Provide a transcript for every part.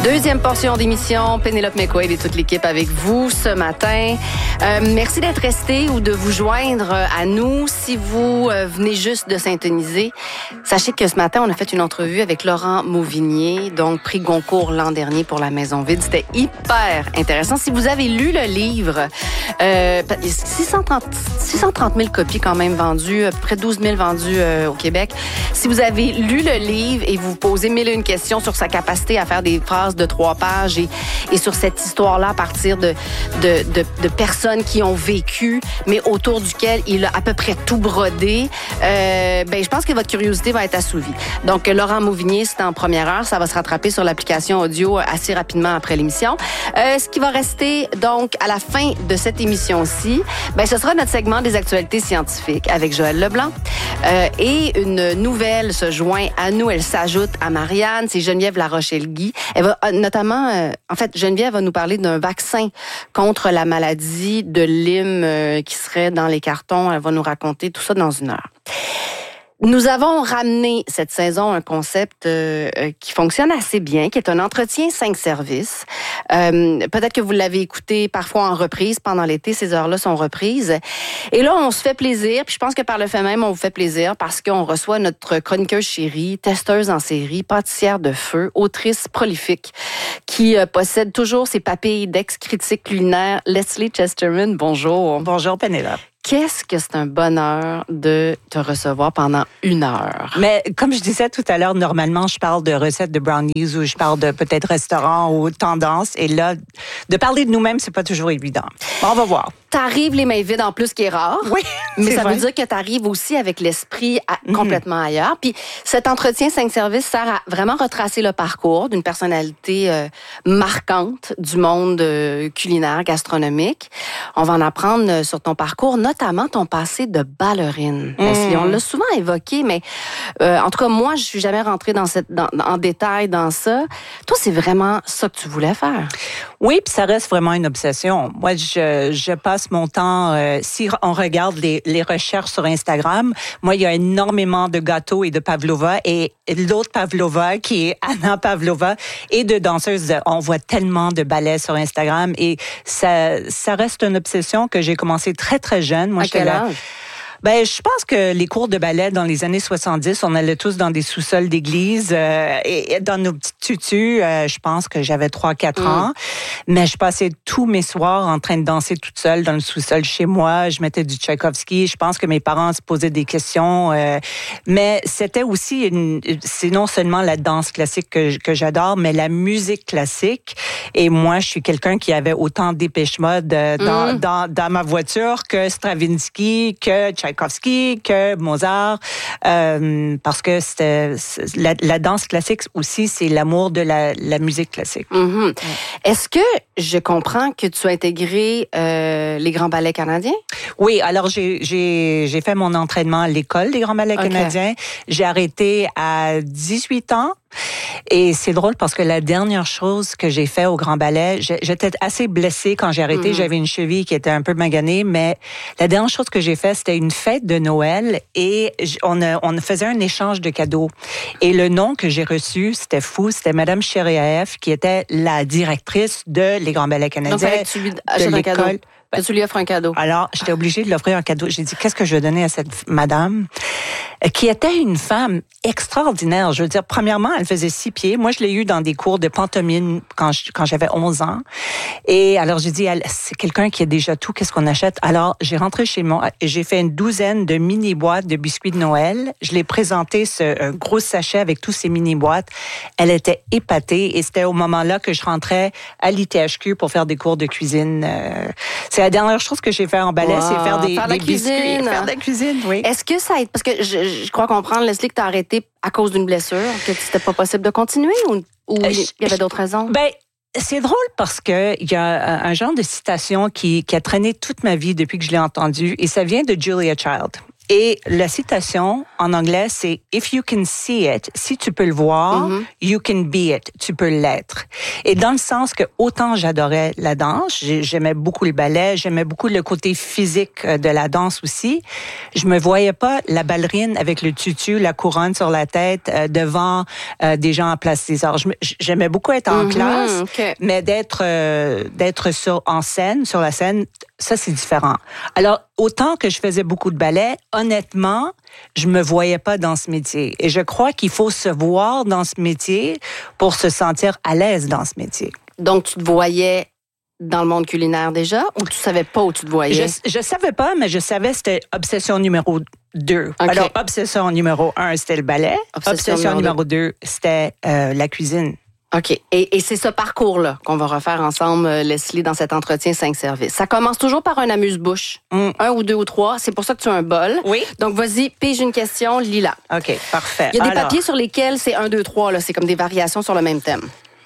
Deuxième portion d'émission, Pénélope McQuaid et toute l'équipe avec vous ce matin. Merci d'être resté ou de vous joindre à nous. Si vous venez juste de syntoniser, sachez que ce matin, on a fait une entrevue avec Laurent Mauvignier, donc prix Goncourt l'an dernier pour La Maison vide. C'était hyper intéressant. Si vous avez lu le livre, 630 000 copies quand même vendues, à peu près 12 000 vendues au Québec. Si vous avez lu le livre et vous posez mille et une questions sur sa capacité à faire des phrases de 3 pages et sur cette histoire-là à partir de personnes qui ont vécu, mais autour duquel il a à peu près tout brodé, je pense que votre curiosité va être assouvie. Donc, Laurent Mauvignier, c'est en première heure. Ça va se rattraper sur l'application audio assez rapidement après l'émission. Ce qui va rester, donc, à la fin de cette émission-ci, ce sera notre segment des actualités scientifiques avec Joël Leblanc. Et une nouvelle se joint à nous. Elle s'ajoute à Marianne. C'est Geneviève Laroche-Elgui. Elle va notamment, Geneviève va nous parler d'un vaccin contre la maladie de Lyme qui serait dans les cartons. Elle va nous raconter tout ça dans une heure. Nous avons ramené cette saison un concept qui fonctionne assez bien, qui est un entretien 5 services. Peut-être que vous l'avez écouté parfois en reprise pendant l'été, ces heures-là sont reprises. Et là, on se fait plaisir, puis je pense que par le fait même, on vous fait plaisir parce qu'on reçoit notre chroniqueuse chérie, testeuse en série, pâtissière de feu, autrice prolifique, qui possède toujours ses papilles d'ex-critique culinaire, Leslie Chesterman. Bonjour. Bonjour, Pénélope. Qu'est-ce que c'est un bonheur de te recevoir pendant 1 heure? Mais comme je disais tout à l'heure, normalement, je parle de recettes de brownies ou je parle de peut-être restaurants ou tendances. Et là, de parler de nous-mêmes, c'est pas toujours évident. Bon, on va voir. T'arrives les mains vides en plus, qui est rare. Oui, mais ça vrai. veut dire que t'arrives aussi avec l'esprit complètement ailleurs. Puis cet entretien 5 services sert à vraiment retracer le parcours d'une personnalité marquante du monde culinaire, gastronomique. On va en apprendre sur ton parcours, notamment ton passé de ballerine. Leslie, on l'a souvent évoqué, mais en tout cas, moi, je suis jamais rentrée en détail dans ça. Toi, c'est vraiment ça que tu voulais faire? Oui, puis ça reste vraiment une obsession. Moi, je passe mon temps, si on regarde les recherches sur Instagram, moi, il y a énormément de gâteaux et de pavlova, et l'autre pavlova, qui est Anna Pavlova, et de danseuses. On voit tellement de ballets sur Instagram, et ça reste une obsession que j'ai commencé très, très jeune. Moi, à quel âge? Je pense que les cours de ballet dans les années 70, on allait tous dans des sous-sols d'église et dans nos petites tutus. Je pense que j'avais 3-4 ans. Mais je passais tous mes soirs en train de danser toute seule dans le sous-sol chez moi. Je mettais du Tchaïkovski. Je pense que mes parents se posaient des questions. Mais c'était aussi c'est non seulement la danse classique que j'adore, mais la musique classique. Et moi, je suis quelqu'un qui avait autant Dépêche Mode dans ma voiture que Stravinsky, que Tchaïkovski, que Mozart, parce que la danse classique aussi, c'est l'amour de la musique classique. Mm-hmm. Est-ce que je comprends que tu as intégré les Grands Ballets canadiens? Oui, alors j'ai fait mon entraînement à l'école des Grands Ballets canadiens. J'ai arrêté à 18 ans. Et c'est drôle parce que la dernière chose que j'ai fait au Grand Ballet, j'étais assez blessée quand j'ai arrêté. J'avais une cheville qui était un peu maganée, mais la dernière chose que j'ai fait, c'était une fête de Noël et on faisait un échange de cadeaux. Et le nom que j'ai reçu, c'était fou, c'était Madame Chériaef, qui était la directrice de les Grands Ballets canadiens. Donc, tu lui achètes un cadeau. Tu lui offres un cadeau. Alors, j'étais obligée de l'offrir un cadeau. J'ai dit, qu'est-ce que je vais donner à cette madame qui était une femme extraordinaire. Je veux dire, premièrement, elle faisait 6 pieds. Moi, je l'ai eu dans des cours de pantomime quand j'avais 11 ans. Et alors, j'ai dit, c'est quelqu'un qui a déjà tout. Qu'est-ce qu'on achète? Alors, j'ai rentré chez moi et j'ai fait une douzaine de mini-boîtes de biscuits de Noël. Je l'ai présenté un gros sachet avec tous ces mini-boîtes. Elle était épatée et c'était au moment-là que je rentrais à l'ITHQ pour faire des cours de cuisine. C'est la dernière chose que j'ai fait en ballet, c'est faire des biscuits. Faire de la cuisine, oui. Est-ce que ça aide? Parce que je crois comprendre, Leslie, que tu as arrêté à cause d'une blessure, que c'était pas possible de continuer ou il y avait d'autres raisons? C'est drôle parce que il y a un genre de citation qui a traîné toute ma vie depuis que je l'ai entendue et ça vient de Julia Child. Et la citation en anglais, c'est « If you can see it », si tu peux le voir, you can be it, tu peux l'être. Et dans le sens que autant j'adorais la danse, j'aimais beaucoup le ballet, j'aimais beaucoup le côté physique de la danse aussi, je me voyais pas la ballerine avec le tutu, la couronne sur la tête, devant des gens en place des arts. J'aimais beaucoup être en classe, mais d'être sur la scène, ça c'est différent. Alors, autant que je faisais beaucoup de ballet, honnêtement, je me voyais pas dans ce métier. Et je crois qu'il faut se voir dans ce métier pour se sentir à l'aise dans ce métier. Donc, tu te voyais dans le monde culinaire déjà, ou tu savais pas où tu te voyais? Je savais pas, mais je savais que c'était obsession numéro 2. Okay. Alors, obsession numéro 1, c'était le ballet. Obsession numéro 2, c'était la cuisine. OK. Et c'est ce parcours-là qu'on va refaire ensemble, Leslie, dans cet entretien 5 services. Ça commence toujours par un amuse-bouche. 1 ou 2 ou 3. C'est pour ça que tu as un bol. Oui. Donc, vas-y, pige une question, lis-la. OK, parfait. Il y a des papiers sur lesquels c'est 1, 2, 3. Là. C'est comme des variations sur le même thème.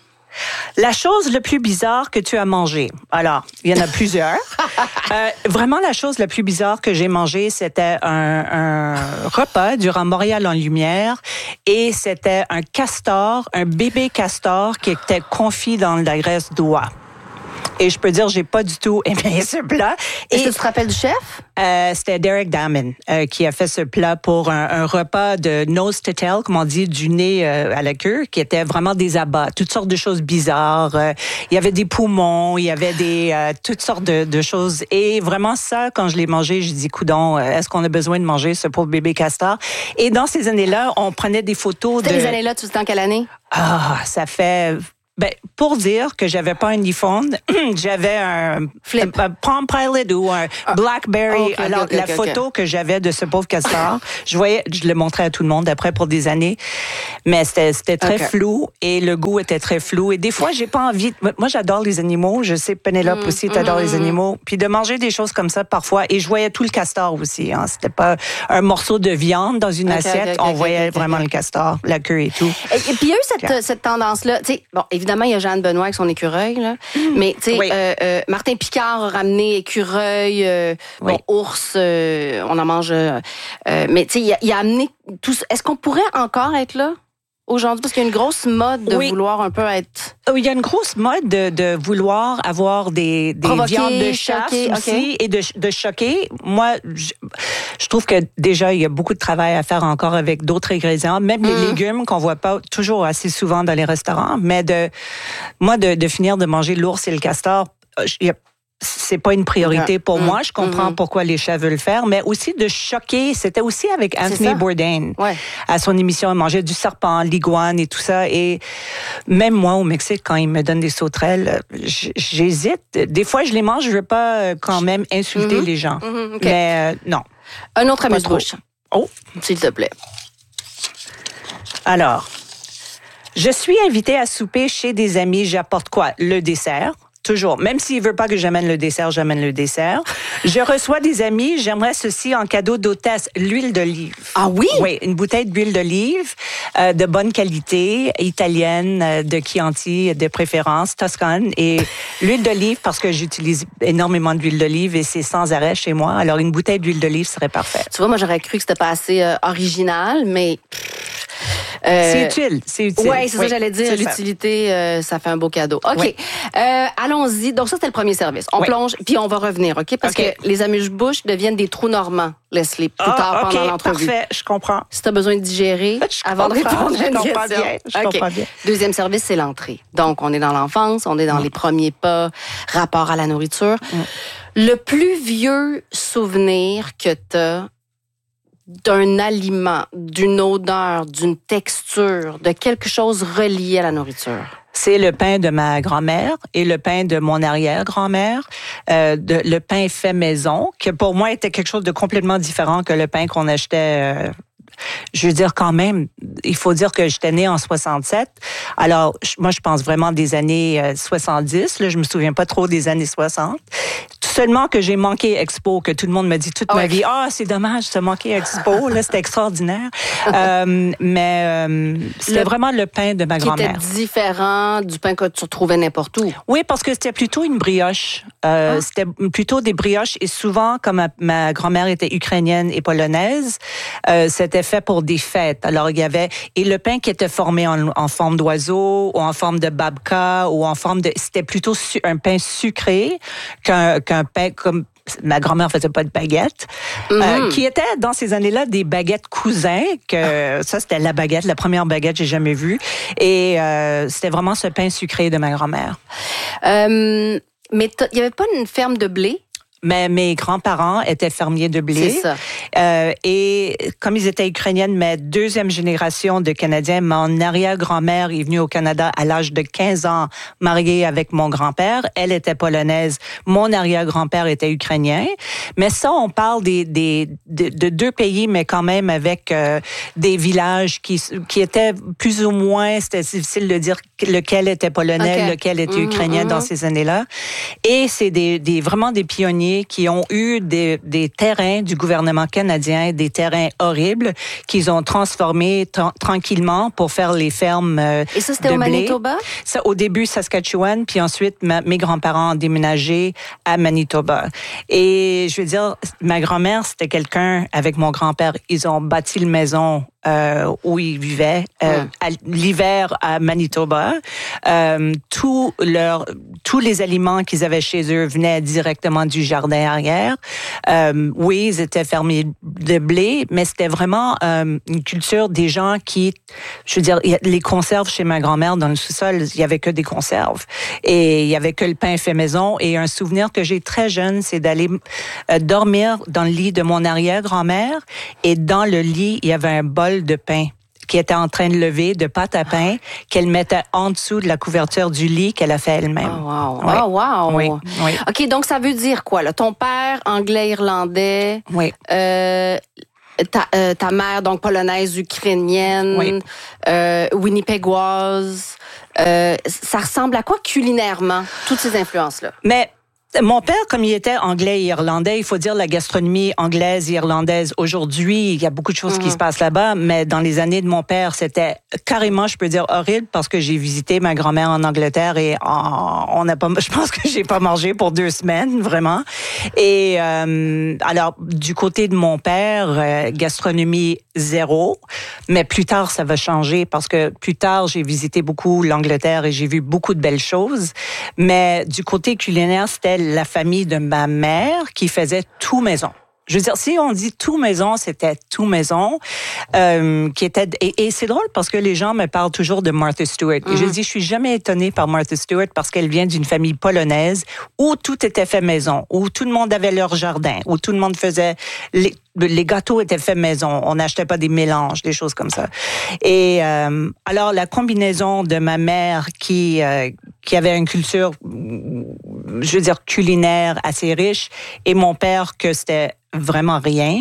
La chose le plus bizarre que tu as mangée. Alors, il y en a plusieurs. Vraiment, la chose la plus bizarre que j'ai mangée, c'était un repas durant Montréal en lumière et c'était un castor, un bébé castor qui était confit dans la graisse d'oie. Et je peux dire, j'ai pas du tout aimé ce plat. Est-ce que tu te rappelles du chef? C'était Derek Damon qui a fait ce plat pour un repas de nose to tail, comme on dit, du nez à la queue, qui était vraiment des abats, toutes sortes de choses bizarres. Il y avait des poumons, il y avait toutes sortes de choses. Et vraiment ça, quand je l'ai mangé, j'ai dit, coudonc, est-ce qu'on a besoin de manger ce pauvre bébé castor? Et dans ces années-là, on prenait des photos C'était les années-là, tu sais en quelle année? Ça fait... Ben, pour dire que j'avais pas un iPhone, j'avais un Palm Pilot ou un BlackBerry. Alors, la photo que j'avais de ce pauvre castor, je le montrais à tout le monde après pour des années, mais c'était très flou et le goût était très flou. Et des fois, j'ai pas envie. Moi, j'adore les animaux. Je sais, Pénélope aussi, t'adores les animaux. Puis de manger des choses comme ça parfois. Et je voyais tout le castor aussi. Hein. C'était pas un morceau de viande dans une assiette. On voyait vraiment le castor, la queue et tout. Et puis il y a eu cette tendance-là. Tu sais, bon, évidemment, il y a Jeanne Benoît avec son écureuil, là. Mais, tu sais, Martin Picard a ramené écureuil, ours, on en mange. Mais, tu sais, il a amené tout ça. Est-ce qu'on pourrait encore être là aujourd'hui? Parce qu'il y a une grosse mode de vouloir un peu être... Oui, il y a une grosse mode de vouloir avoir des viandes de chasse aussi et de choquer. Moi, je trouve que déjà, il y a beaucoup de travail à faire encore avec d'autres ingrédients, même les légumes qu'on voit pas toujours assez souvent dans les restaurants. Mais de finir de manger l'ours et le castor, c'est pas une priorité pour moi. Je comprends pourquoi les chefs veulent le faire, mais aussi de choquer. C'était aussi avec Anthony Bourdain. Ouais. À son émission, il mangeait du serpent, l'iguane et tout ça. Et même moi, au Mexique, quand il me donne des sauterelles, j'hésite. Des fois, je les mange, je veux pas quand même insulter les gens. Okay. Mais non. Un autre amuse-bouche. Oh. S'il te plaît. Alors, je suis invitée à souper chez des amis. J'apporte quoi? Le dessert. Toujours. Même s'il veut pas que j'amène le dessert, j'amène le dessert. Je reçois des amis, j'aimerais ceci en cadeau d'hôtesse, l'huile d'olive. Ah oui? Oui, une bouteille d'huile d'olive de bonne qualité, italienne, de Chianti, de préférence, Toscane. Et l'huile d'olive, parce que j'utilise énormément d'huile d'olive et c'est sans arrêt chez moi. Alors, une bouteille d'huile d'olive serait parfaite. Tu vois, moi, j'aurais cru que c'était pas assez original, mais... c'est utile. Oui, c'est ça, j'allais dire. L'utilité, ça fait un beau cadeau. OK. Oui. Allons-y. Donc, ça, c'était le premier service. On plonge, puis on va revenir, OK? Parce que les amuse-bouches deviennent des trous normands, Leslie, plus tard pendant l'entrevue. Parfait, je comprends. Si tu as besoin de digérer avant de répondre à une question. Je comprends bien. Deuxième service, c'est l'entrée. Donc, on est dans l'enfance, on est dans les premiers pas, rapport à la nourriture. Le plus vieux souvenir que tu as d'un aliment, d'une odeur, d'une texture, de quelque chose relié à la nourriture? C'est le pain de ma grand-mère et le pain de mon arrière-grand-mère, le pain fait maison, qui pour moi était quelque chose de complètement différent que le pain qu'on achetait Je veux dire quand même, il faut dire que j'étais née en 67. Alors, moi, je pense vraiment des années 70. Là, je me souviens pas trop des années 60. Seulement que j'ai manqué Expo, que tout le monde me dit toute ma vie, c'est dommage, tu as manqué Expo, là, c'était extraordinaire. Mais c'était vraiment le pain de ma grand-mère. Qui était différent du pain que tu retrouvais n'importe où. Oui, parce que c'était plutôt une brioche. C'était plutôt des brioches et souvent, comme ma grand-mère était ukrainienne et polonaise, c'était fait pour des fêtes. Alors, il y avait, et le pain qui était formé en forme d'oiseau ou en forme de babka ou en forme de, c'était plutôt un pain sucré qu'un pain comme ma grand-mère faisait pas de baguettes, qui étaient dans ces années-là des baguettes cousins, que ça c'était la première baguette que j'ai jamais vue, et c'était vraiment ce pain sucré de ma grand-mère. Mais il y avait pas une ferme de blé? Mais mes grands-parents étaient fermiers de blé. C'est ça. Et comme ils étaient ukrainiennes, ma deuxième génération de Canadiens, mon arrière-grand-mère est venue au Canada à l'âge de 15 ans, mariée avec mon grand-père. Elle était polonaise. Mon arrière-grand-père était ukrainien. Mais ça, on parle de deux pays, mais quand même avec des villages qui étaient plus ou moins, c'était difficile de dire lequel était polonais, lequel était ukrainien dans ces années-là. Et c'est vraiment des pionniers qui ont eu des terrains du gouvernement canadien, des terrains horribles qu'ils ont transformés tranquillement pour faire les fermes Et ça, c'était au Manitoba? Ça, au début, Saskatchewan, puis ensuite, mes grands-parents ont déménagé à Manitoba. Et je veux dire, ma grand-mère, c'était quelqu'un, avec mon grand-père, ils ont bâti une maison où ils vivaient l'hiver à Manitoba. Tous les aliments qu'ils avaient chez eux venaient directement du jardin arrière. Oui, ils étaient fermiers de blé, mais c'était vraiment une culture des gens qui, je veux dire, les conserves chez ma grand-mère dans le sous-sol, il y avait que des conserves et il y avait que le pain fait maison. Et un souvenir que j'ai très jeune, c'est d'aller dormir dans le lit de mon arrière-grand-mère, et dans le lit, il y avait un bol de pain qui était en train de lever, de pâte à pain, qu'elle mettait en dessous de la couverture du lit qu'elle a fait elle-même. Oh, wow. Oui. Oh, wow. Oui. OK, donc ça veut dire quoi, là? Ton père, anglais-irlandais. Oui. Ta mère, donc polonaise, ukrainienne, winnipégoise. Ça ressemble à quoi culinairement, toutes ces influences-là? Mais mon père, comme il était anglais et irlandais, il faut dire la gastronomie anglaise et irlandaise. Aujourd'hui, il y a beaucoup de choses qui se passent là-bas, mais dans les années de mon père, c'était carrément, je peux dire, horrible, parce que j'ai visité ma grand-mère en Angleterre et je pense que j'ai pas mangé pour 2 semaines, vraiment. Et alors, du côté de mon père, gastronomie zéro, mais plus tard, ça va changer, parce que plus tard, j'ai visité beaucoup l'Angleterre et j'ai vu beaucoup de belles choses. Mais du côté culinaire, c'était la famille de ma mère qui faisait tout maison. Je veux dire, si on dit tout maison, c'était tout maison, qui était, et c'est drôle parce que les gens me parlent toujours de Martha Stewart. Et je dis, je suis jamais étonnée par Martha Stewart parce qu'elle vient d'une famille polonaise où tout était fait maison, où tout le monde avait leur jardin, où tout le monde faisait les gâteaux étaient faits maison. On n'achetait pas des mélanges, des choses comme ça. Et alors, la combinaison de ma mère qui avait une culture, je veux dire, culinaire assez riche, et mon père que c'était vraiment rien.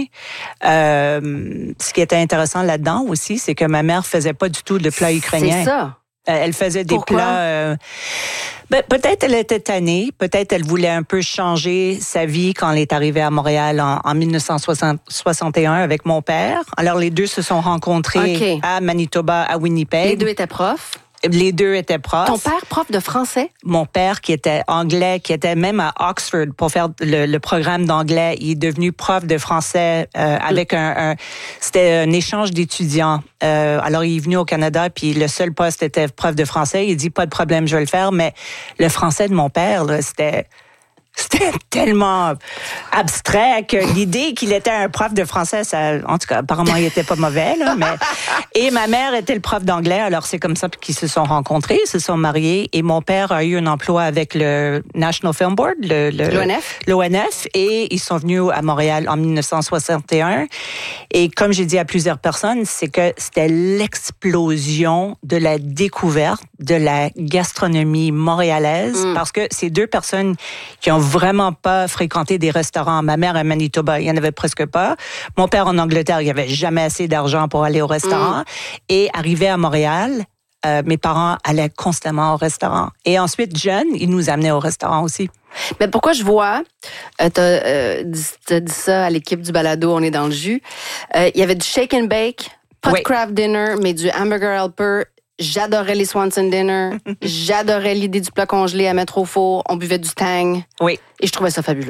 Ce qui était intéressant là-dedans aussi, c'est que ma mère faisait pas du tout de plats ukrainiens. C'est ça. Elle faisait des plats... peut-être elle était tannée, peut-être elle voulait un peu changer sa vie quand elle est arrivée à Montréal en 1961 avec mon père. Alors les deux se sont rencontrés à Manitoba, à Winnipeg. Les deux étaient profs? Les deux étaient profs. Ton père, prof de français? Mon père, qui était anglais, qui était même à Oxford pour faire le programme d'anglais, il est devenu prof de français avec c'était un échange d'étudiants. Alors, il est venu au Canada, puis le seul poste était prof de français. Il dit, pas de problème, je vais le faire. Mais le français de mon père, là, c'était tellement abstrait que l'idée qu'il était un prof de français, ça, en tout cas, apparemment, il était pas mauvais, là, mais, et ma mère était le prof d'anglais, alors c'est comme ça qu'ils se sont rencontrés, se sont mariés, et mon père a eu un emploi avec le National Film Board, l'ONF, et ils sont venus à Montréal en 1961. Et comme j'ai dit à plusieurs personnes, c'est que c'était l'explosion de la découverte de la gastronomie montréalaise, parce que ces deux personnes qui ont vraiment pas fréquenter des restaurants. Ma mère à Manitoba, il y en avait presque pas. Mon père en Angleterre, il y avait jamais assez d'argent pour aller au restaurant. Et arrivé à Montréal, mes parents allaient constamment au restaurant. Et ensuite, jeunes, ils nous amenaient au restaurant aussi. Mais pourquoi je vois, t'as dit ça à l'équipe du balado, on est dans le jus. Il y avait du shake and bake, pas de craft dinner, mais du hamburger helper. J'adorais les Swanson Dinner. J'adorais l'idée du plat congelé à mettre au four. On buvait du Tang. Oui. Et je trouvais ça fabuleux.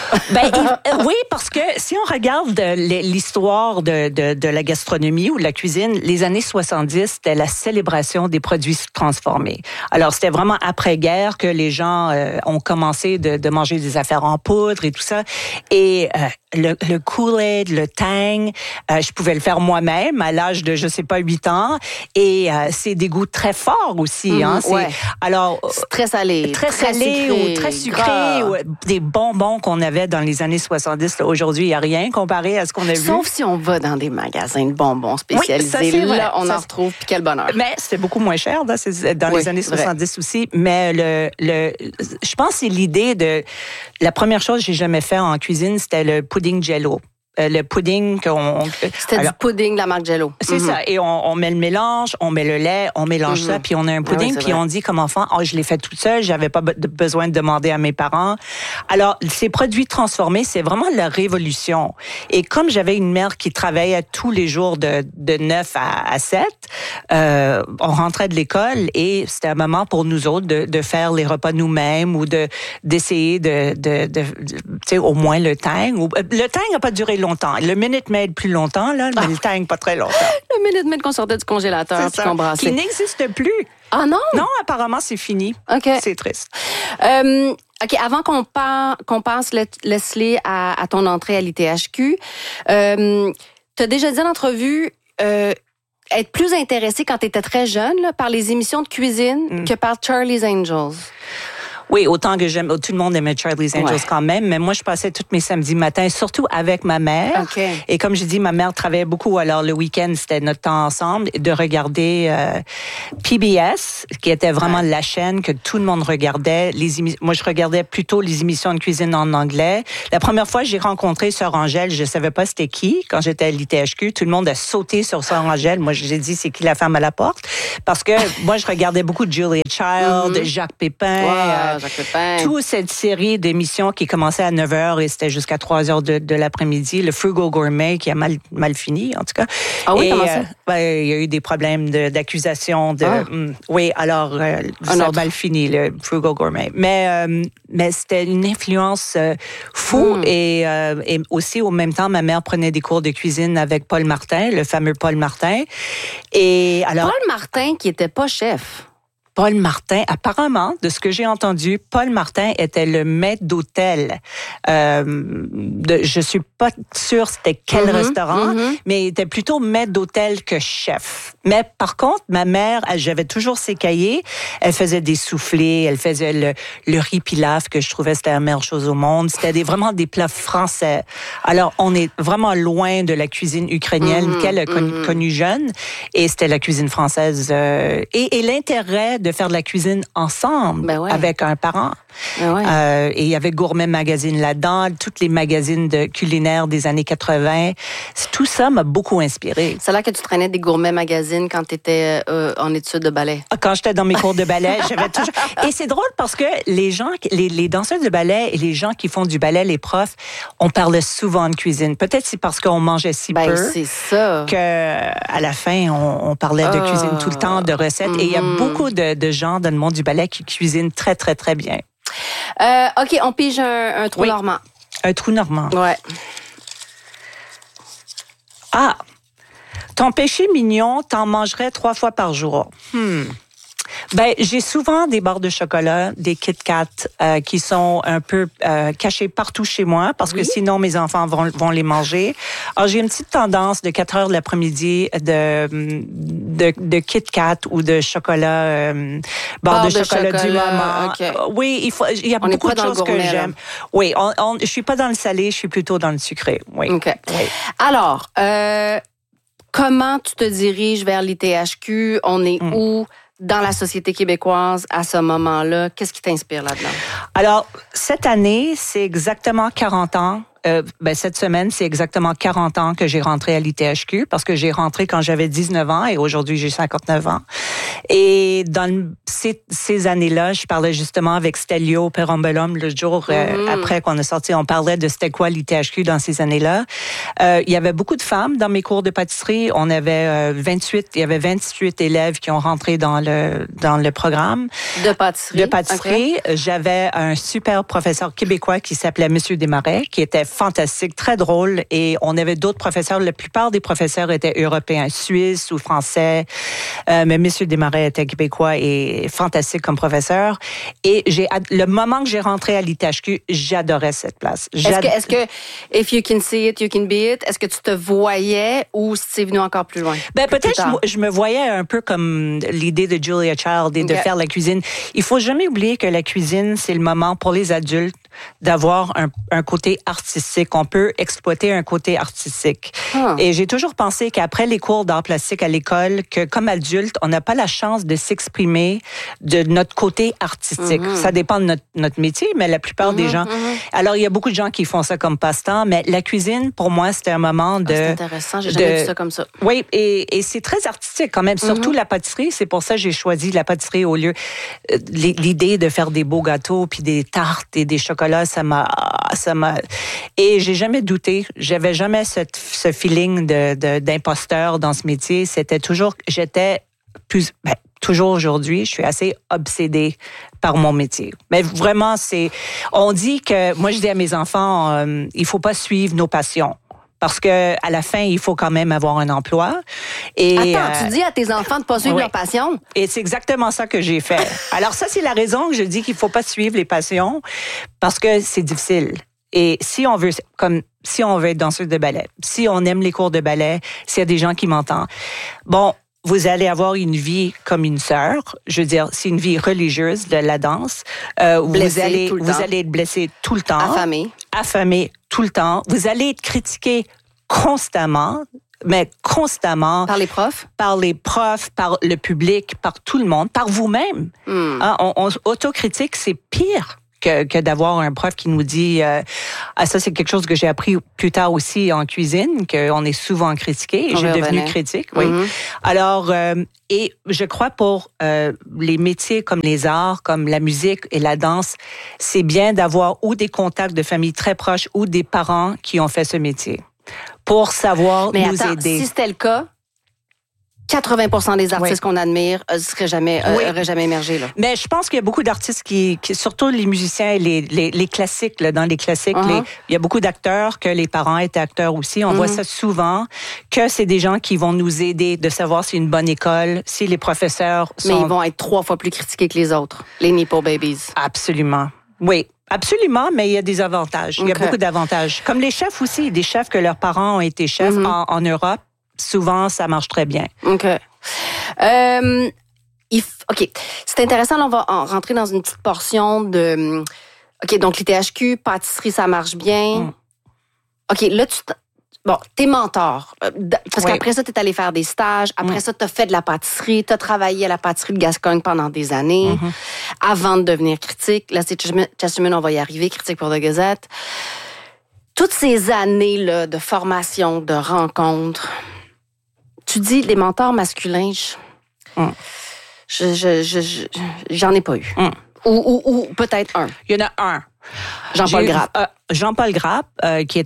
Oui, parce que si on regarde l'histoire de la gastronomie ou de la cuisine, les années 70, c'était la célébration des produits transformés. Alors, c'était vraiment après-guerre que les gens ont commencé de manger des affaires en poudre et tout ça. Et le Kool-Aid, le Tang, je pouvais le faire moi-même à l'âge de, je sais pas, 8 ans. Et c'est des goûts très forts aussi. Hein? Alors, très salé. Très salé sucré, ou très sucré. Ou des bonbons qu'on avait dans les années 70. Aujourd'hui, il n'y a rien comparé à ce qu'on a vu. Sauf si on va dans des magasins de bonbons spécialisés. Oui, ça, là, on en retrouve. Puis quel bonheur. Mais c'était beaucoup moins cher dans les années 70 aussi. Mais je pense que c'est l'idée de... La première chose que j'ai jamais fait en cuisine, c'était le pudding Jell-O. Le pudding C'était du pudding de la marque Jell-O. C'est ça. Et on met le mélange, on met le lait, on mélange ça, puis on a un pudding, puis on dit comme enfant, je l'ai fait toute seule, j'avais pas besoin de demander à mes parents. Alors, ces produits transformés, c'est vraiment la révolution. Et comme j'avais une mère qui travaillait tous les jours de 9 à 7, on rentrait de l'école et c'était un moment pour nous autres de faire les repas nous-mêmes ou d'essayer de tu sais, au moins le Tang. Le Tang n'a pas duré longtemps. Le Minute Maid plus longtemps, là, mais le Tang pas très longtemps. Le Minute Maid qu'on sortait du congélateur puis qu'on brassait. Qui n'existe plus. Ah non? Non, apparemment, c'est fini. OK. C'est triste. OK, avant qu'on passe, Leslie, à ton entrée à l'ITHQ, t'as déjà dit en entrevue être plus intéressée quand t'étais très jeune là, par les émissions de cuisine que par Charlie's Angels. Oui, autant que j'aime, tout le monde aimait Charlie's Angels quand même, mais moi, je passais tous mes samedis matins, surtout avec ma mère. Okay. Et comme je dis, ma mère travaillait beaucoup, alors le week-end, c'était notre temps ensemble, de regarder PBS, qui était vraiment la chaîne que tout le monde regardait. Moi, je regardais plutôt les émissions de cuisine en anglais. La première fois que j'ai rencontré Sœur Angèle, je savais pas c'était qui. Quand j'étais à l'ITHQ, tout le monde a sauté sur Sœur Angèle. Moi, j'ai dit, c'est qui la femme à la porte? Parce que moi, je regardais beaucoup Julia Child, Jacques Pépin, toute cette série d'émissions qui commençait à 9h et c'était jusqu'à 3h de l'après-midi. Le Frugal Gourmet qui a mal fini, en tout cas. Ah oui, comment ça? Il y a eu des problèmes d'accusation. Oui, alors, ça a mal fini, le Frugal Gourmet. Mais c'était une influence fou et aussi, au même temps, ma mère prenait des cours de cuisine avec Paul Martin, le fameux Paul Martin. Et alors, Paul Martin qui était pas chef. Paul Martin, apparemment, de ce que j'ai entendu, Paul Martin était le maître d'hôtel. Je suis pas sûre c'était quel restaurant, mais il était plutôt maître d'hôtel que chef. Mais par contre, ma mère, j'avais toujours ses cahiers. Elle faisait des soufflés, elle faisait le riz pilaf que je trouvais c'était la meilleure chose au monde. C'était vraiment des plats français. Alors, on est vraiment loin de la cuisine ukrainienne qu'elle a connue jeune. Et c'était la cuisine française. Et l'intérêt de faire de la cuisine ensemble avec un parent. Et il y avait Gourmet Magazine là-dedans, toutes les magazines de culinaires des années 80. Tout ça m'a beaucoup inspirée. C'est là que tu traînais des Gourmet Magazine quand tu étais en études de ballet. Quand j'étais dans mes cours de ballet, j'avais toujours... Et c'est drôle parce que les danseurs de ballet et les gens qui font du ballet, les profs, on parlait souvent de cuisine. Peut-être c'est parce qu'on mangeait si peu. C'est ça. À la fin, on parlait de cuisine tout le temps, de recettes. Et il y a beaucoup de gens dans le monde du ballet qui cuisinent très, très, très bien. OK, on pige un trou normand. Un trou normand. Ouais. Ah! Ton péché mignon, t'en mangerais 3 fois par jour. Ben, j'ai souvent des barres de chocolat, des Kit Kat qui sont un peu cachées partout chez moi parce que sinon mes enfants vont les manger. Alors j'ai une petite tendance de 4h de l'après-midi de Kit Kat ou de chocolat barres de chocolat du moment. Okay. Oui, il y a beaucoup de choses que j'aime. Oui, je suis pas dans le salé, je suis plutôt dans le sucré. Oui. OK. Oui. Alors, comment tu te diriges vers l'ITHQ? On est où dans la société québécoise à ce moment-là? Qu'est-ce qui t'inspire là-dedans? Alors, cette année, c'est exactement 40 ans. Cette semaine, c'est exactement 40 ans que j'ai rentré à l'ITHQ parce que j'ai rentré quand j'avais 19 ans et aujourd'hui, j'ai 59 ans. Et dans ces années-là, je parlais justement avec Stelio Perombellum le jour après qu'on a sorti, on parlait de c'était quoi l'ITHQ dans ces années-là. Il y avait beaucoup de femmes dans mes cours de pâtisserie. On avait il y avait 28 élèves qui ont rentré dans le programme. De pâtisserie? De pâtisserie. Okay. J'avais un super professeur québécois qui s'appelait Monsieur Desmarais, qui était fantastique, très drôle. Et on avait d'autres professeurs. La plupart des professeurs étaient européens, suisses ou français. Mais Monsieur Desmarais était québécois et fantastique comme professeur. Et le moment que j'ai rentré à l'ITHQ, j'adorais cette place. Est-ce que if you can see it, you can be it, est-ce que tu te voyais ou c'est venu encore plus loin? Peut-être je me voyais un peu comme l'idée de Julia Child et de faire la cuisine. Il faut jamais oublier que la cuisine, c'est le moment pour les adultes d'avoir un côté artistique. On peut exploiter un côté artistique. Et j'ai toujours pensé qu'après les cours d'art plastique à l'école, que comme adulte, on n'a pas la chance de s'exprimer de notre côté artistique. Ça dépend de notre métier, mais la plupart des gens... Alors, il y a beaucoup de gens qui font ça comme passe-temps, mais la cuisine, pour moi, c'était un moment de... c'est intéressant, j'ai jamais vu ça comme ça. Oui, et c'est très artistique quand même, surtout la pâtisserie. C'est pour ça que j'ai choisi la pâtisserie au lieu... L'idée de faire des beaux gâteaux, puis des tartes et des chocolats, ça m'a... Et j'ai jamais douté. J'avais jamais ce feeling d'imposteur dans ce métier. C'était toujours... Toujours aujourd'hui, je suis assez obsédée par mon métier. Mais vraiment, on dit que... Moi, je dis à mes enfants, il faut pas suivre nos passions. Parce que à la fin, il faut quand même avoir un emploi. Et, attends, tu dis à tes enfants de pas suivre leur passion? Et c'est exactement ça que j'ai fait. Alors ça, c'est la raison que je dis qu'il faut pas suivre les passions parce que c'est difficile. Et si on veut être danseuse de ballet, si on aime les cours de ballet, s'il y a des gens qui m'entendent, vous allez avoir une vie comme une sœur. Je veux dire, c'est une vie religieuse de la danse. Vous allez être blessé tout le temps. Affamé tout le temps. Vous allez être critiqué constamment. Mais constamment. Par les profs? Par les profs, par le public, par tout le monde, par vous-même. On autocritique, c'est pire que d'avoir un prof qui nous dit ça c'est quelque chose que j'ai appris plus tard aussi en cuisine, qu'on est souvent critiqué. J'ai devenu critique, oui. Alors, et je crois pour les métiers comme les arts, comme la musique et la danse, c'est bien d'avoir ou des contacts de famille très proches ou des parents qui ont fait ce métier pour savoir nous aider. Si c'était le cas, 80% des artistes qu'on admire auraient jamais émergé. Là. Mais je pense qu'il y a beaucoup d'artistes qui surtout les musiciens et les classiques, là, dans les classiques, il y a beaucoup d'acteurs que les parents étaient acteurs aussi. On voit ça souvent, que c'est des gens qui vont nous aider de savoir si c'est une bonne école, si les professeurs sont... Mais ils vont être 3 fois plus critiqués que les autres, les Nepo Babies. Absolument. Oui. Absolument, mais il y a des avantages. Il y a beaucoup d'avantages. Comme les chefs aussi, des chefs que leurs parents ont été chefs en Europe. Souvent, ça marche très bien. OK. OK. C'est intéressant, là, on va rentrer dans une petite portion de... OK, donc l'ITHQ, pâtisserie, ça marche bien. OK, là, tes mentors. Parce qu'après ça, tu es allé faire des stages. Après ça, tu as fait de la pâtisserie. Tu as travaillé à la pâtisserie de Gascogne pendant des années avant de devenir critique. Là, c'est Chesterman, on va y arriver, critique pour The Gazette. Toutes ces années-là de formation, de rencontres... Tu dis les mentors masculins, j'en ai pas eu. Ou peut-être un. Il y en a un. Jean-Paul Grappe. Jean-Paul Grappe, qui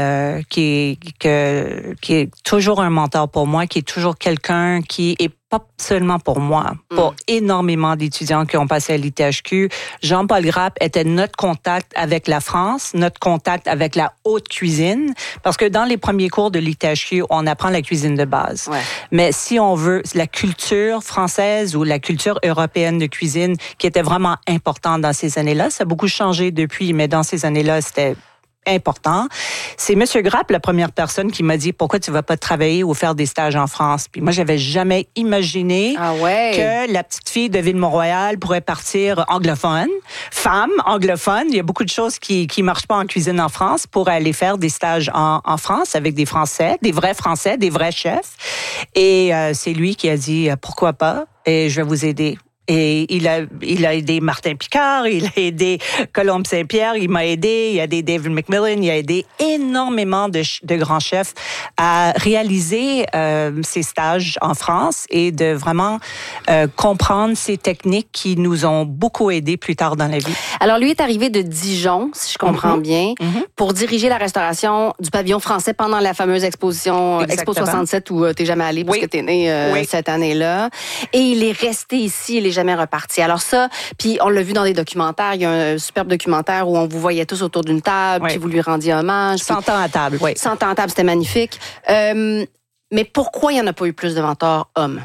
est toujours un mentor pour moi, qui est toujours quelqu'un qui est pas seulement pour moi, pour énormément d'étudiants qui ont passé à l'ITHQ. Jean-Paul Grappe était notre contact avec la France, notre contact avec la haute cuisine, parce que dans les premiers cours de l'ITHQ, on apprend la cuisine de base. Ouais. Mais si on veut la culture française ou la culture européenne de cuisine, qui était vraiment importante dans ces années-là, ça a beaucoup changé depuis, mais dans ces années-là, c'était important. C'est Monsieur Grapp, la première personne qui m'a dit pourquoi tu vas pas travailler ou faire des stages en France. Puis moi, j'avais jamais imaginé que la petite fille de Ville-Mont-Royal pourrait partir anglophone, femme anglophone. Il y a beaucoup de choses qui marchent pas en cuisine en France pour aller faire des stages en France avec des Français, des vrais chefs. Et c'est lui qui a dit pourquoi pas et je vais vous aider. Et il a aidé Martin Picard, il a aidé Colombe Saint-Pierre, il m'a aidé, il a aidé David McMillan, il a aidé énormément de grands chefs à réaliser ces stages en France et de vraiment comprendre ces techniques qui nous ont beaucoup aidés plus tard dans la vie. Alors, lui est arrivé de Dijon, si je comprends bien, pour diriger la restauration du pavillon français pendant la fameuse exposition Expo 67 où t'es jamais allé parce que t'es né cette année-là. Et il est resté ici, il est jamais reparti. Alors ça, puis on l'a vu dans des documentaires, il y a un superbe documentaire où on vous voyait tous autour d'une table, puis vous lui rendiez hommage. 100 ans à table, oui. 100 ans à table, c'était magnifique. Mais pourquoi il n'y en a pas eu plus de mentors hommes?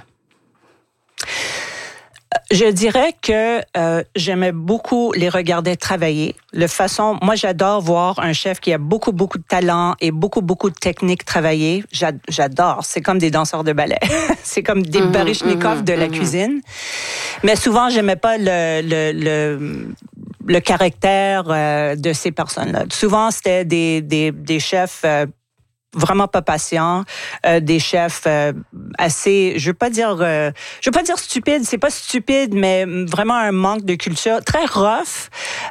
Je dirais que j'aimais beaucoup les regarder travailler. Moi, j'adore voir un chef qui a beaucoup de talent et beaucoup de techniques travailler. J'adore. C'est comme des danseurs de ballet. C'est comme des Baryshnikov de la cuisine. Mais souvent, j'aimais pas le caractère de ces personnes-là. Souvent, c'était des chefs vraiment pas patients, des chefs assez, je veux pas dire stupide, c'est pas stupide, mais vraiment un manque de culture, très rough.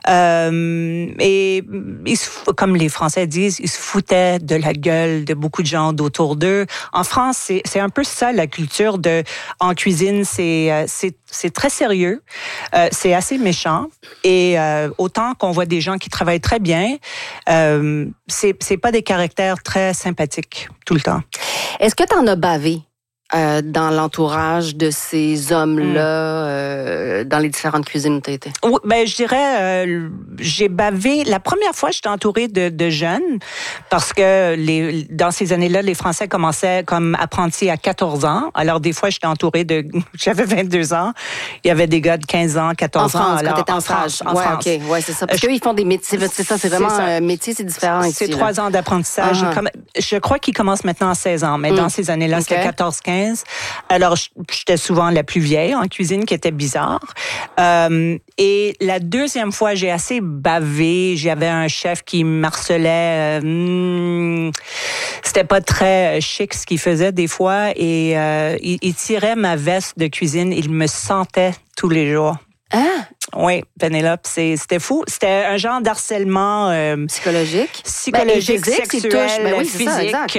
Et comme les Français disent, ils se foutaient de la gueule de beaucoup de gens autour d'eux. En France, c'est un peu ça la culture en cuisine, c'est très sérieux, c'est assez méchant. Et autant qu'on voit des gens qui travaillent très bien, c'est pas des caractères très sympathiques tout le temps. Est-ce que tu en as bavé dans l'entourage de ces hommes-là, dans les différentes cuisines où tu as été? Oui, ben, je dirais, j'ai bavé. La première fois, j'étais entourée de jeunes parce que dans ces années-là, les Français commençaient comme apprentis à 14 ans. Alors, des fois, j'étais entourée j'avais 22 ans. Il y avait des gars de 15 ans, 14 ans. En France, quand t'étais en France. En France. OK. Ouais, c'est ça. Parce qu'eux, ils font des métiers. C'est ça, c'est vraiment un métier, c'est différent ici. C'est 3 ans d'apprentissage. Je crois qu'ils commencent maintenant à 16 ans, mais dans ces années-là, c'était 14-15. Alors, j'étais souvent la plus vieille en cuisine, qui était bizarre. Et la deuxième fois, j'ai assez bavé. J'avais un chef qui m'harcelait. C'était pas très chic ce qu'il faisait des fois. Et il tirait ma veste de cuisine. Il me sentait tous les jours. Ah! Oui, Pénélope, c'était fou. C'était un genre d'harcèlement psychologique, sexuel, physique.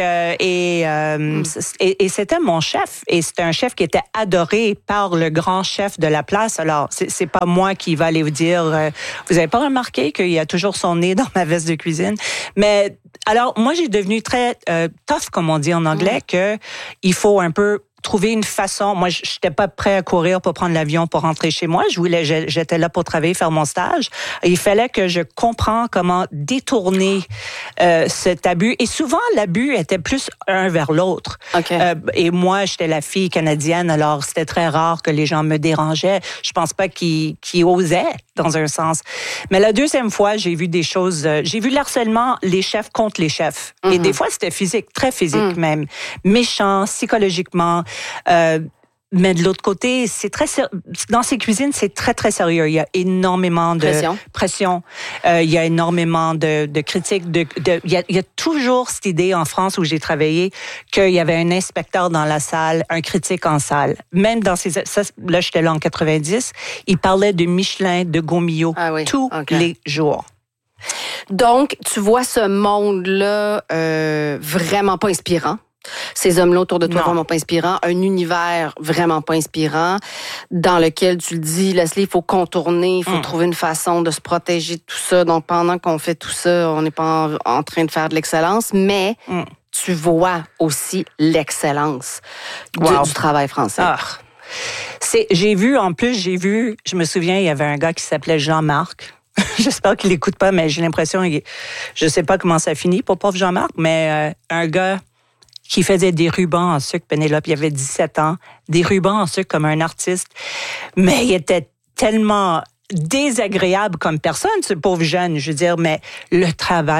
Et c'était mon chef. Et c'était un chef qui était adoré par le grand chef de la place. Alors, c'est pas moi qui va aller vous dire, vous avez pas remarqué qu'il y a toujours son nez dans ma veste de cuisine? Mais alors, moi, j'ai devenu très tough, comme on dit en anglais, que il faut un peu trouver une façon. Moi, j'étais pas prêt à courir pour prendre l'avion pour rentrer chez moi. J'étais là pour travailler, faire mon stage. Et il fallait que je comprenne comment détourner cet abus. Et souvent, l'abus était plus un vers l'autre. Okay. Et moi, j'étais la fille canadienne, alors c'était très rare que les gens me dérangeaient. Je pense pas qu'ils osaient, dans un sens. Mais la deuxième fois, j'ai vu des choses. J'ai vu l'harcèlement, les chefs contre les chefs. Et des fois, c'était physique, très physique même. Méchant, psychologiquement. Mais de l'autre côté, dans ces cuisines, c'est très, très sérieux. Il y a énormément de pression. Il y a énormément de critiques. Il y a toujours cette idée en France où j'ai travaillé qu'il y avait un inspecteur dans la salle, un critique en salle. Même là, j'étais là en 90, il parlait de Michelin, de Gaumillot, tous les jours. Donc, tu vois ce monde-là vraiment pas inspirant. Ces hommes-là autour de toi vraiment pas inspirants, un univers vraiment pas inspirant dans lequel tu le dis, Leslie, il faut contourner, il faut trouver une façon de se protéger de tout ça. Donc pendant qu'on fait tout ça, on n'est pas en train de faire de l'excellence, mais tu vois aussi l'excellence du travail français. J'ai vu, je me souviens, il y avait un gars qui s'appelait Jean-Marc. J'espère qu'il l'écoute pas, mais j'ai l'impression, je sais pas comment ça finit pour pauvre Jean-Marc, mais un gars qui faisait des rubans en sucre, Pénélope, il avait 17 ans, des rubans en sucre comme un artiste, mais il était tellement désagréable comme personne, ce pauvre jeune, je veux dire, mais le travail,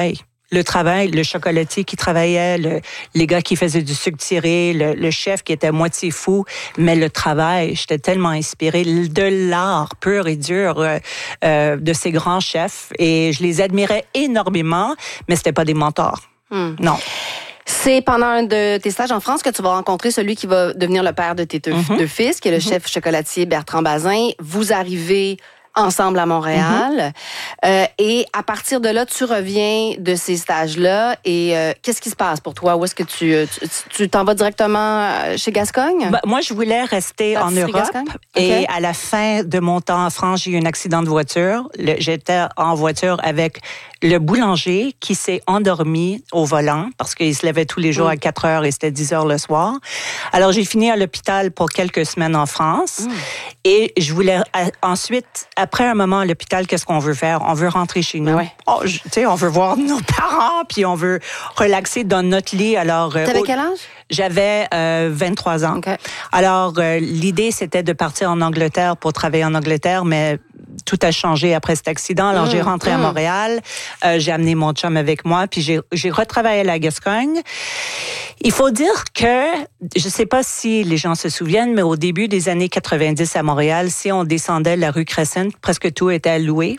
Le travail, le chocolatier qui travaillait, les gars qui faisaient du sucre tiré, le chef qui était à moitié fou, mais le travail, j'étais tellement inspirée de l'art pur et dur de ces grands chefs et je les admirais énormément, mais c'était pas des mentors. Non. C'est pendant un de tes stages en France que tu vas rencontrer celui qui va devenir le père de tes deux fils, qui est le chef chocolatier Bertrand Bazin. Vous arrivez ensemble à Montréal. Et à partir de là, tu reviens de ces stages-là. Et qu'est-ce qui se passe pour toi? Où est-ce que tu t'en vas directement chez Gascogne? Moi, je voulais rester en Europe. Okay. Et à la fin de mon temps en France, j'ai eu un accident de voiture. J'étais en voiture avec le boulanger qui s'est endormi au volant parce qu'il se levait tous les jours à 4 heures et c'était 10 heures le soir. Alors, j'ai fini à l'hôpital pour quelques semaines en France. Et je voulais ensuite, après un moment à l'hôpital, qu'est-ce qu'on veut faire? On veut rentrer chez nous. Ouais. Oh, on veut voir nos parents, puis on veut relaxer dans notre lit. Alors, t'avais quel âge? J'avais 23 ans. Okay. Alors, l'idée, c'était de partir en Angleterre pour travailler en Angleterre, mais tout a changé après cet accident. Alors, j'ai rentré à Montréal. J'ai amené mon chum avec moi, puis j'ai retravaillé à la Gascogne. Il faut dire que, je ne sais pas si les gens se souviennent, mais au début des années 90 à Montréal, si on descendait la rue Crescent, presque tout était loué.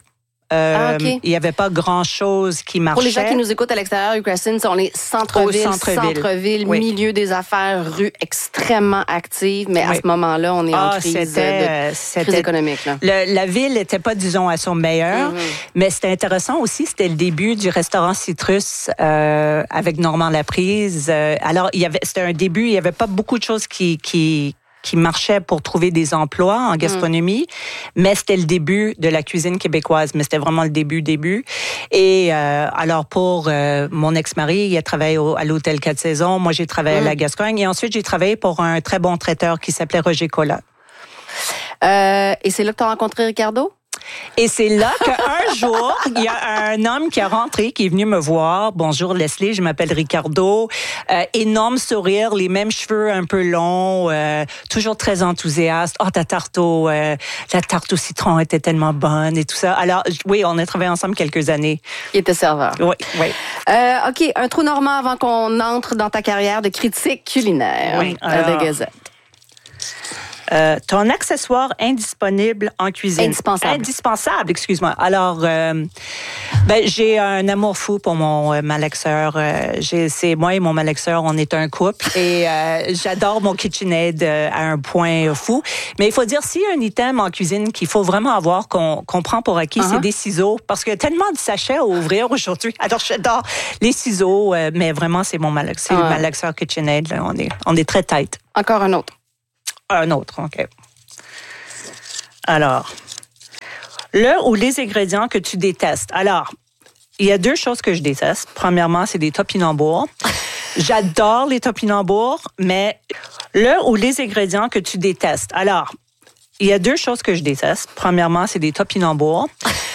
Il n'y avait pas grand-chose qui marchait. Pour les gens qui nous écoutent à l'extérieur, Rue Crescent, on est centre-ville, milieu des affaires, rue extrêmement active, mais à ce moment-là, on est en crise économique. Là. La ville n'était pas, disons, à son meilleur, mais c'était intéressant aussi, c'était le début du restaurant Citrus avec Normand Laprise. Alors, c'était un début, il n'y avait pas beaucoup de choses qui marchait pour trouver des emplois en gastronomie, mais c'était le début de la cuisine québécoise, mais c'était vraiment le début. Et alors pour mon ex-mari, il a travaillé à l'hôtel 4 saisons, moi j'ai travaillé à la Gascogne et ensuite j'ai travaillé pour un très bon traiteur qui s'appelait Roger Collat. Et c'est là que tu as rencontré Ricardo? Et c'est là qu'un jour, il y a un homme qui est rentré, qui est venu me voir. Bonjour Leslie, je m'appelle Ricardo. Énorme sourire, les mêmes cheveux un peu longs, toujours très enthousiaste. Oh, ta tarte au citron était tellement bonne et tout ça. Alors, oui, on a travaillé ensemble quelques années. Il était serveur. Oui. OK, un trou normand avant qu'on entre dans ta carrière de critique culinaire de Gazette. Ton accessoire indisponible en cuisine. Indispensable, excuse-moi. Alors, j'ai un amour fou pour mon malaxeur. C'est moi et mon malaxeur, on est un couple et j'adore mon KitchenAid à un point fou. Mais il faut dire, s'il y a un item en cuisine qu'il faut vraiment avoir, qu'on prend pour acquis, c'est des ciseaux. Parce qu'il y a tellement de sachets à ouvrir aujourd'hui. Alors, j'adore les ciseaux, mais vraiment, c'est le malaxeur KitchenAid. Là, on est très tight. Encore un autre. Un autre, OK. Alors, le ou les ingrédients que tu détestes. Alors, il y a deux choses que je déteste. Premièrement, c'est des topinambours. J'adore les topinambours, mais le ou les ingrédients que tu détestes. Alors, il y a deux choses que je déteste. Premièrement, c'est des topinambours.